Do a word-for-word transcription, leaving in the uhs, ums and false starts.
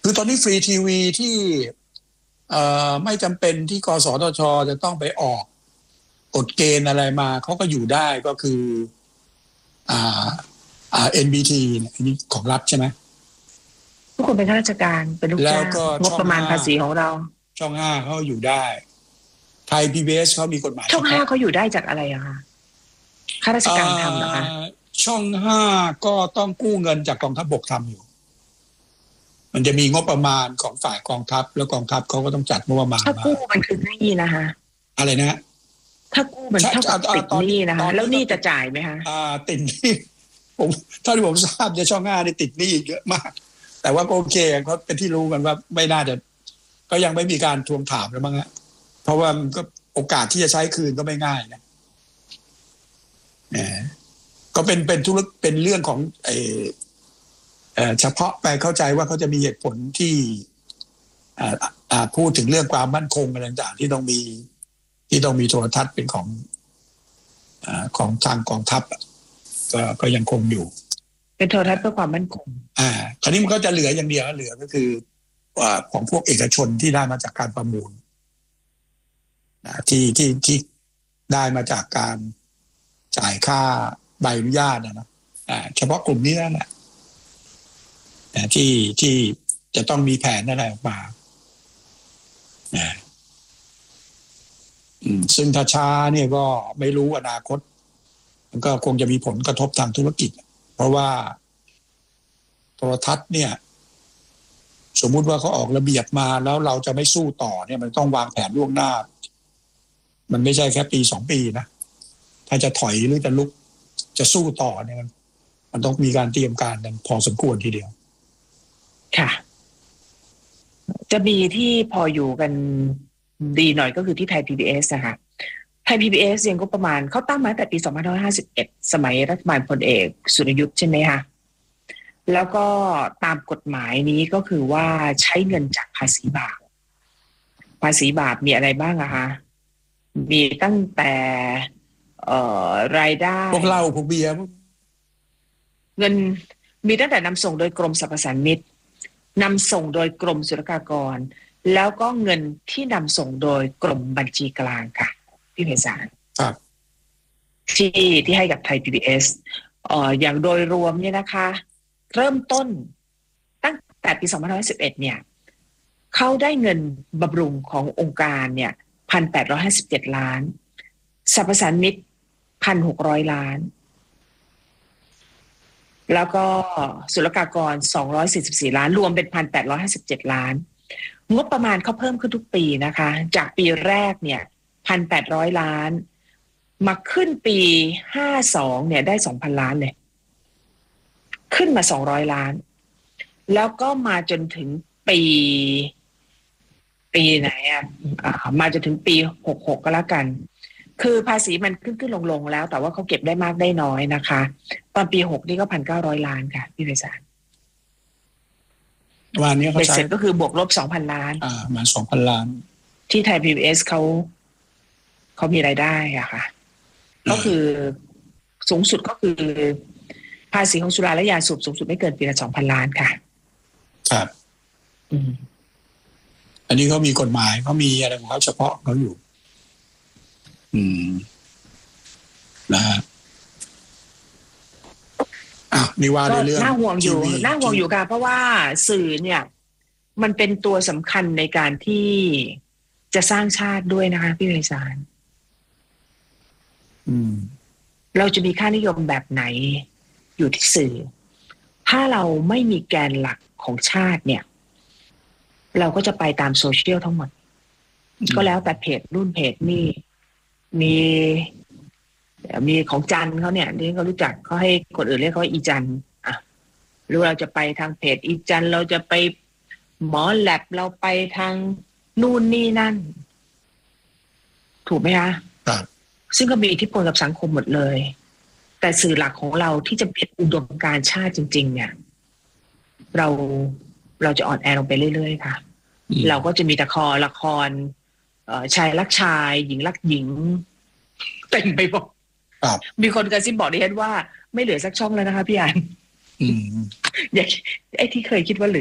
คือตอนนี้ฟรีทีวีที่เอ่อไม่จำเป็นที่กสทชจะต้องไปออกกฎเกณฑ์อะไรมาเขาก็อยู่ได้ก็คืออ่าอ่า เอ็น บี ที เนี่ยอันนี้ของรัฐใช่ไหมทุกคนเป็นข้าราชการเป็นลูกจ้างงบประมาณภาษีของเราช่องห้าเขาอยู่ได้ไทย พี บี เอส เขามีกฎหมายช่องห้าเขาอยู่ได้จากอะไรอะคะข้าราชการทำเหรอคะช่องห้าก็ต้องกู้เงินจากกองทัพบกทำอยู่มันจะมีงบประมาณของฝ่ายกองทัพแล้วกองทัพเขาก็ต้องจัดงบประมาณถ้ากู้มันคือหนี้นะคะอะไรนะถ้ากู้มันเท่ากับติดหนี้นะคะแล้วหนี้จะจ่ายไหมคะอ่าติดหนี้ผมเท่าที่ผมทราบจะช่องห้าได้ติดหนี้เยอะมากแต่ว่าก็โอเคเขาเป็นที่รู้กันว่าไม่น่าจะก็ยังไม่มีการทวงถามแล้วมั้งฮะเพราะว่ามันก็โอกาสที่จะใช้คืนก็ไม่ง่ายนะก็เป็นเป็นธุรกิจเป็นเรื่องของไอ้เฉพาะไปเข้าใจว่าเขาจะมีเหตุผลที่พูดถึงเรื่องความมั่นคงอะไรต่างๆที่ต้องมีที่ต้องมีโทรทัศน์เป็นของของทางกองทัพก็ก็ยังคงอยู่เป็นโทรทัศน์เพื่อความมั่นคงอ่าคราวนี้มันก็จะเหลืออย่างเดียวเหลือก็คือของพวกเอกชนที่ได้มาจากการประมูลที่ที่ที่ได้มาจากการจ่ายค่าใบอนุญาตนะนะเฉพาะกลุ่มนี้นั่นแหละที่ที่จะต้องมีแผนอะไรออกมาซึ่งถ้าช้าเนี่ยก็ไม่รู้อนาคตมันก็คงจะมีผลกระทบทางธุรกิจเพราะว่าโทรทัศน์เนี่ยสมมุติว่าเขาออกระเบียบมาแล้วเราจะไม่สู้ต่อเนี่ยมันต้องวางแผนล่วงหน้ามันไม่ใช่แค่ปีสองปีนะถ้าจะถอยหรือจะลุกจะสู้ต่อเนี่ยมันมันต้องมีการเตรียมการกันพอสมควรทีเดียวค่ะจะมีที่พออยู่กันดีหน่อยก็คือที่ไทย พี บี เอส นะคะไทย พี บี เอส ยังก็ประมาณเขาตั้งมาตั้งแต่ปีสองพันห้าร้อยห้าสิบเอ็ดสมัยรัฐบาลพลเอกสุรยุทธ์ใช่ไหมคะแล้วก็ตามกฎหมายนี้ก็คือว่าใช้เงินจากภาษีบาปภาษีบาปมีอะไรบ้างอะคะมีตั้งแต่เอ่อรายได้พวกเหล้าพวกเบียร์เงินมีตั้งแต่นำส่งโดยกรมสรรพสามิตนำส่งโดยกรมศุลกากรแล้วก็เงินที่นำส่งโดยกรมบัญชีกลางค่ะพี่ไพศาลครับที่ที่ให้กับไทย พี บี เอส เอ่ออย่างโดยรวมเนี่ยนะคะเริ่มต้นตั้งแต่ปีสองพันห้าร้อยสิบเอ็ดเนี่ยเขาได้เงินบำรุงขององค์การเนี่ย หนึ่งพันแปดร้อยห้าสิบเจ็ด ล้านสรรพสามิต หนึ่งพันหกร้อย ล้านแล้วก็ศุลกากรสองร้อยสี่สิบสี่ล้านรวมเป็น หนึ่งพันแปดร้อยห้าสิบเจ็ด ล้านงบประมาณเขาเพิ่มขึ้นทุกปีนะคะจากปีแรกเนี่ย หนึ่งพันแปดร้อย ล้านมาขึ้นปีห้าสิบสองเนี่ยได้ สองพัน ล้านเลยขึ้นมาสองร้อยล้านแล้วก็มาจนถึงปีปีไหนอ่ะมาจนถึงปีหกสิบหกก็แล้วกันคือภาษีมันขึ้นขึ้นลงลงแล้วแต่ว่าเขาเก็บได้มากได้น้อยนะคะตอนปีหกนี่ก็ หนึ่งพันเก้าร้อย ล้านค่ะพี่ไพศาลวันนี้เขาใช้เสร็จก็คือบวกลบ สองพัน ล้านอ่ามา สองพัน ล้านที่ไทย พี บี เอส เขาเขามีรายได้อะค่ะก็คือสูงสุดก็คือภาษีของสุราและยาสูบสูงสุดไม่เกินปีละ สองพัน ล้านค่ะครับอืมอันนี้เขามีกฎหมายเขามีอะไรของเขาเฉพาะเขาอยู่อืมนะฮะอ้าวนี่ว่าในเรื่องน่าห่วงอยู่น่าห่วงอยู่ค่ะเพราะว่าสื่อเนี่ยมันเป็นตัวสำคัญในการที่จะสร้างชาติด้วยนะคะพี่ไพศาลอืมเราจะมีค่านิยมแบบไหนอยู่ที่สื่อถ้าเราไม่มีแกนหลักของชาติเนี่ยเราก็จะไปตามโซเชียลทั้งหมดก็แล้วแต่เพจรุ่นเพจนี่มีมีของจันเขาเนี่ยที่เขารู้จักเขาให้คนอื่นเรียกเขาอีจันอ่ะหรือเราจะไปทางเพจอีจันเราจะไปหมอแลบเราไปทางนู่นนี่นั่นถูกไหมคะครับซึ่งก็มีอิทธิพลกับสังคมหมดเลยแต่สื่อหลักของเราที่จะเป็นอุดมการณ์ชาติจริงๆเนี่ยเราเราจะอ่อนแอลงไปเรื่อยๆค่ะเราก็จะมีแต่คอละครชายรักชายหญิงรักหญิงเต็มไปหมดมีคนกระซิบบอกดิฉันว่าไม่เหลือสักช่องแล้วนะคะพี่อันอืมอย่าไอ้ที่เคยคิดว่าเหลือ